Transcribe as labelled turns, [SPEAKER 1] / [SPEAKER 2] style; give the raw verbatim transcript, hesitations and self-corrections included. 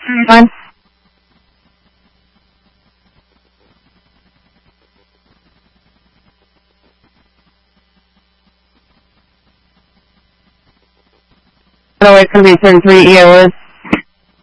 [SPEAKER 1] Fine. Otherwise, it's going to be turn three E O S.